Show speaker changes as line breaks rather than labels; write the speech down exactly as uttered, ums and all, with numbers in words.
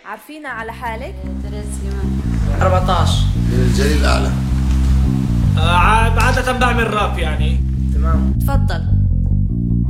عارفينها على حالك؟
أربعة عشر.
من الجليل الأعلى.
آه عادة بعمل راب يعني.
تمام. تفضل.